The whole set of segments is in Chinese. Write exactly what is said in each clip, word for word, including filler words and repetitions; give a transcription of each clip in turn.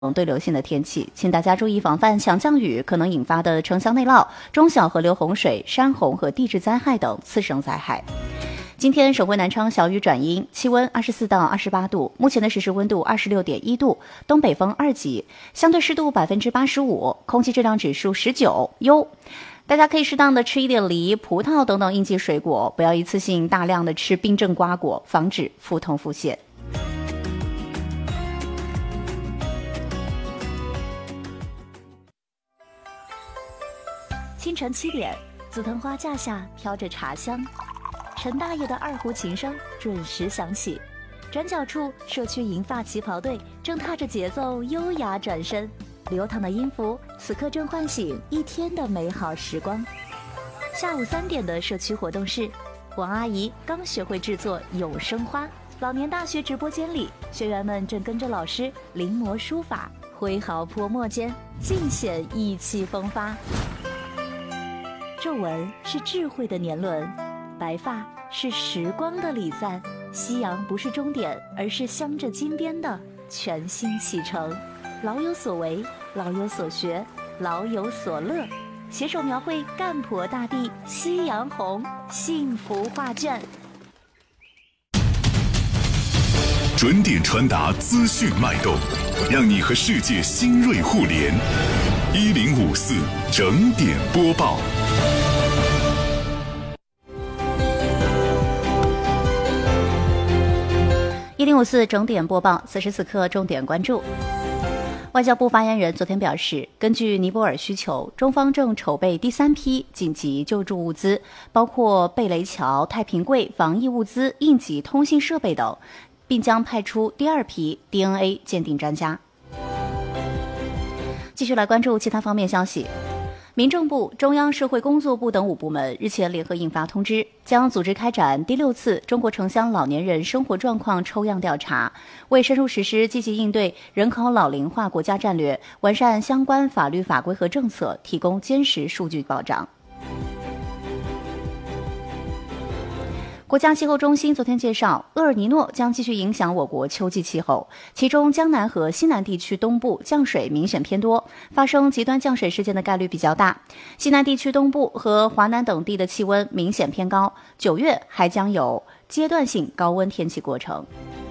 对流性的天气，请大家注意防范强降雨可能引发的城乡内涝、中小河流洪水、山洪和地质灾害等次生灾害。今天省会南昌小雨转阴，气温二十四到二十八度，目前的实时温度二十六点一度，东北风二级，相对湿度百分之八十五，空气质量指数十九，优。大家可以适当的吃一点梨、葡萄等等应季水果，不要一次性大量的吃冰镇瓜果，防止腹痛腹泻。 清晨七点，紫藤花架下飘着茶香，陈大爷的二胡琴声准时响起。转角处，社区银发旗袍队正踏着节奏优雅转身，流淌的音符此刻正唤醒一天的美好时光。下午三点的社区活动室，王阿姨刚学会制作永生花。老年大学直播间里，学员们正跟着老师临摹书法，挥毫泼墨间尽显意气风发。皱纹是智慧的年轮，白发是时光的礼赞。夕阳不是终点，而是镶着金边的全新启程。老有所为，老有所学，老有所乐，携手描绘干婆大地夕阳红幸福画卷。 准点传达资讯脉动，让你和世界新锐互联。一零五四整点播报。 一零五四整点播报，此时此刻重点关注。外交部发言人昨天表示，根据尼泊尔需求，中方正筹备第三批紧急救助物资，包括贝雷桥、太平柜、防疫物资、应急通信设备等，并将派出第二批 D N A 鉴定专家。继续来关注其他方面消息。民政部、中央社会工作部等五部门日前联合印发通知，将组织开展第六次中国城乡老年人生活状况抽样调查，为深入实施积极应对人口老龄化国家战略，完善相关法律法规和政策，提供坚实数据保障。国家气候中心昨天介绍，厄尔尼诺将继续影响我国秋季气候，其中江南和西南地区东部降水明显偏多，发生极端降水事件的概率比较大。西南地区东部和华南等地的气温明显偏高，九月还将有阶段性高温天气过程。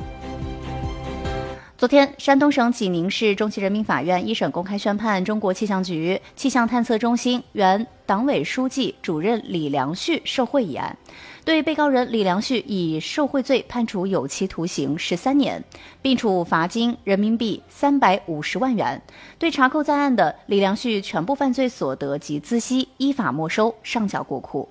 昨天，山东省济宁市中级人民法院一审公开宣判中国气象局气象探测中心原党委书记、主任李良旭受贿一案，对被告人李良旭以受贿罪判处有期徒刑十三年，并处罚金人民币三百五十万元。对查扣在案的李良旭全部犯罪所得及孳息依法没收，上缴国库。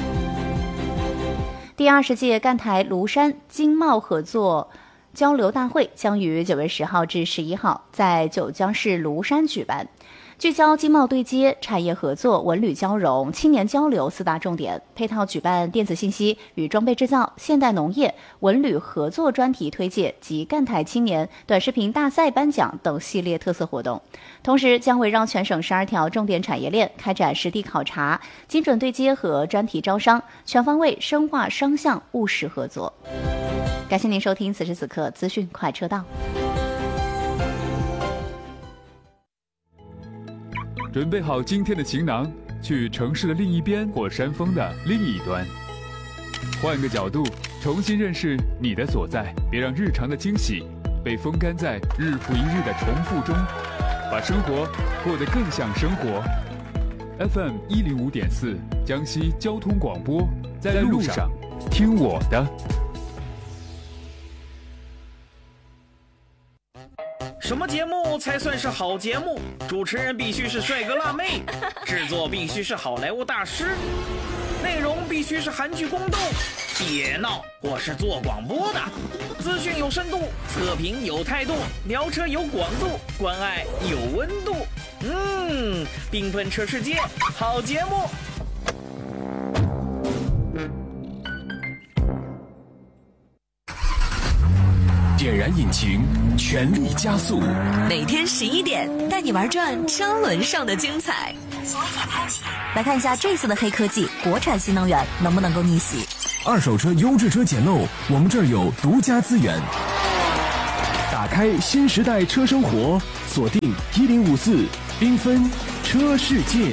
第二十届赣台庐山经贸合作交流大会将于九月十号至十一号在九江市庐山举办，聚焦经贸对接、产业合作、文旅交融、青年交流四大重点，配套举办电子信息与装备制造、现代农业、文旅合作专题推介及赣台青年短视频大赛颁奖等系列特色活动。同时，将围绕全省十二条重点产业链开展实地考察、精准对接和专题招商，全方位深化双向务实合作。感谢您收听此时此刻资讯快车道。 准备好今天的行囊，去城市的另一边或山峰的另一端，换个角度重新认识你的所在，别让日常的惊喜被风干在日复一日的重复中，把生活过得更像生活。 F M 一零五点四江西交通广播，在路上听我的。 什么节目才算是好节目？主持人必须是帅哥辣妹，制作必须是好莱坞大师，内容必须是韩剧宫斗。别闹，我是做广播的，资讯有深度，测评有态度，聊车有广度，关爱有温度。嗯，缤纷车世界，好节目。 点燃引擎，全力加速。 每天十一点，带你玩转车轮上的精彩。所以开启， 来看一下这次的黑科技，国产新能源能不能够逆袭？ 二手车优质车捡漏，我们这儿有独家资源。打开新时代车生活， 锁定一零五四缤纷车世界。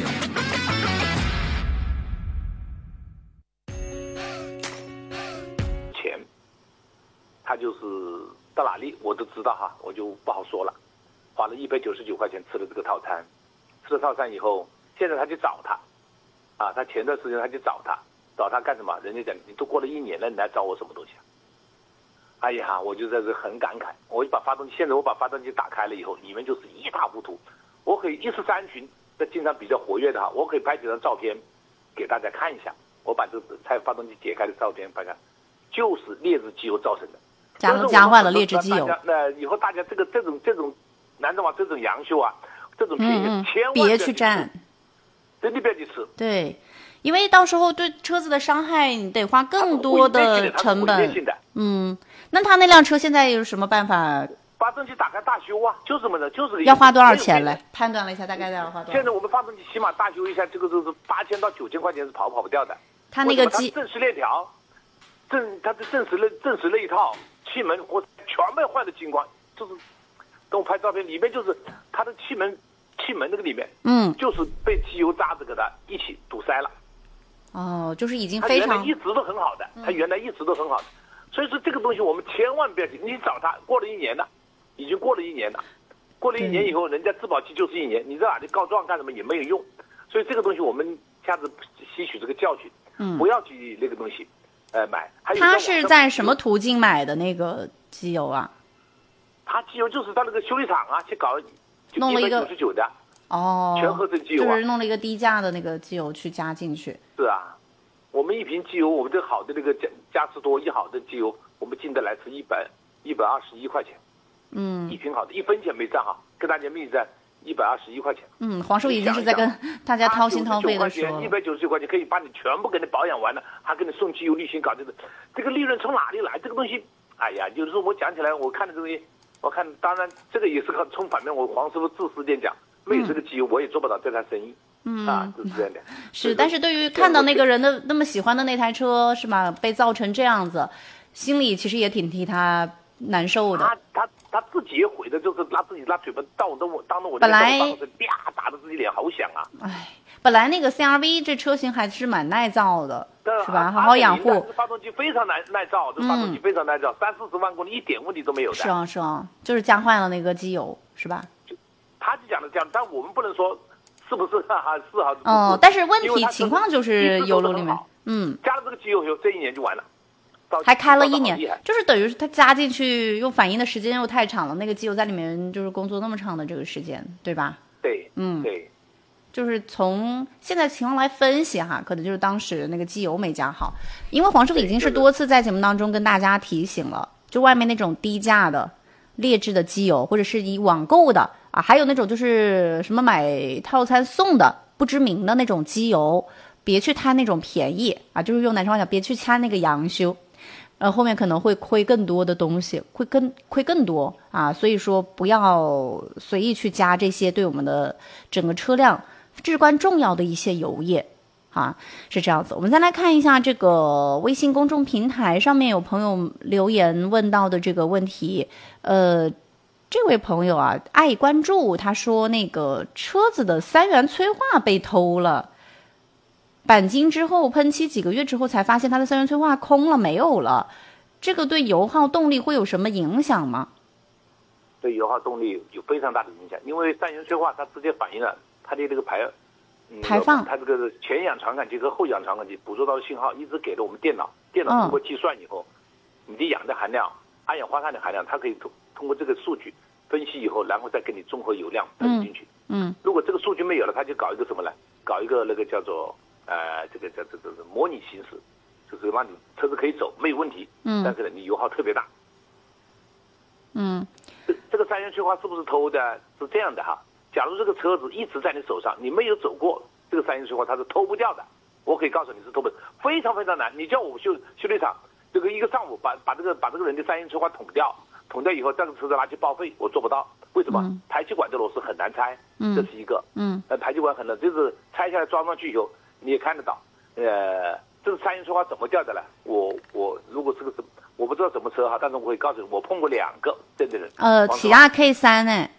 钱，他就是到哪里我都知道哈，我就不好说了。花了一百九十九块钱吃了这个套餐，吃了套餐以后，现在他去找他，啊，他前段时间他去找他，找他干什么？人家讲你都过了一年了，你来找我什么东西啊？哎呀，我就在这很感慨。我把发动机，现在我把发动机打开了以后，里面就是一塌糊涂。我可以一时三群，这经常比较活跃的哈，我可以拍几张照片给大家看一下。我把这个拆发动机解开的照片拍看，就是劣质机油造成的。 加加坏了劣质机油。 那以后大家这个这种这种。难道嘛？这种洋修啊，这种便宜、 嗯、 千万别去沾， 真的不要去吃。 对，因为到时候对车子的伤害，你得花更多的成本。嗯，那他那辆车现在有什么办法？ 发动机打开大修啊，就是什么呢？就是要花多少钱来判断了一下，大概要花多少？ 现在我们发动机起码大修一下，这个就是八千到九千块钱是跑跑不掉的。 他那个机正时链条，正它的正时那正时那一套气门我全部换的精光，就是。等我拍照片，里面就是它的气门，气门那个里面， 嗯， 就是被机油渣子给它一起堵塞了。 哦，就是已经非常， 它原来一直都很好的，它原来一直都很好的，嗯、所以说这个东西我们千万不要去，你找他过了一年了，已经过了一年了，过了一年以后，人家质保期就是一年，你在哪里告状干什么也没有用，所以这个东西我们下次吸取这个教训， 嗯， 不要去那个东西，呃，买。还有他是在什么途径买的那个机油啊？ 他机油就是到那个修理厂啊去搞， 弄了一个九十九的哦， 全合成机油啊， 就是弄了一个低价的那个机油去加进去。 是啊，我们一瓶机油，我们这好的那个加加斯多一好的机油，我们进得来是一百一百二十一块钱， 嗯， 一瓶好的，一分钱没赚哈，跟大家密赞一百二十一块钱。 嗯，黄叔已经是在跟大家掏心掏肺的说， 一百九十九块钱可以把你全部给你保养完了，还给你送机油滤芯，搞这个，这个利润从哪里来？这个东西，哎呀，有时候我讲起来，我看的这东西。我看，当然这个也是靠从反面，我黄师傅自私点讲，没有这个机油，我也做不到这摊生意。嗯啊，是这样的。 是，但是对于看到那个人的那么喜欢的那台车，是吧？被造成这样子，心里其实也挺替他难受的。 他他他自己也毁的，就是拿自己拿嘴巴当我我当着我本来啪打的自己脸好响啊！ 哎，本来那个 C R V 这车型还是蛮耐造的，是吧？好好养护。 发动机非常耐耐造，这发动机非常耐造，三四十万公里一点问题都没有的。 是啊是啊，就是加坏了那个机油，是吧？ 他就讲的这样，但我们不能说是不是哈哈是哈。 哦，但是问题情况就是油路里面，嗯， 加了这个机油以后，这一年就完了。 还开了一年，就是等于是它加进去用反应的时间又太长了，那个机油在里面就是工作那么长的这个时间，对吧？ 对， 嗯， 对， 就是从现在情况来分析哈，可能就是当时那个机油没加好，因为黄师傅已经是多次在节目当中跟大家提醒了，就外面那种低价的劣质的机油，或者是以网购的啊，还有那种就是什么买套餐送的不知名的那种机油，别去贪那种便宜啊，就是用南昌话讲，别去贪那个洋修。呃，后面可能会亏更多的东西，会更亏更多啊，所以说不要随意去加这些对我们的整个车辆至关重要的一些油液啊，是这样子。我们再来看一下这个微信公众平台上面有朋友留言问到的这个问题，呃，这位朋友啊，爱关注，他说那个车子的三元催化被偷了。钣金之后喷漆几个月之后才发现它的三元催化空了没有了，这个对油耗动力会有什么影响吗？ 对油耗动力有非常大的影响，因为三元催化它直接反映了它的这个排、嗯、 排放， 它这个前氧传感器和后氧传感器捕捉到的信号一直给了我们电脑，电脑通过计算以后，嗯、你的氧的含量、二氧化碳的含量，它可以通通过这个数据分析以后，然后再给你综合油量喷进去。 嗯，嗯如果这个数据没有了，它就搞一个什么呢？搞一个那个叫做。呃，这个这这这这模拟形式，就是让你车子可以走没有问题， 嗯， 但是呢，你油耗特别大， 嗯， 这这个三元催化是不是偷的？是这样的哈，假如这个车子一直在你手上，你没有走过这个三元催化，它是偷不掉的。我可以告诉你是偷不，非常非常难。你叫我修修理厂，这个一个上午把把这个把这个人的三元催化捅掉，捅掉以后，这个车子拿去报废，我做不到。为什么？ 嗯、 排气管的螺丝很难拆， 嗯， 这是一个， 嗯， 呃，排气管很难，就是拆下来装上去以后。你也看得到，呃，这个三元催化怎么掉的呢？我我如果是个什，我不知道什么车哈，但是我会告诉你，我碰过两个真的人。 呃，起亚 K 三 呢？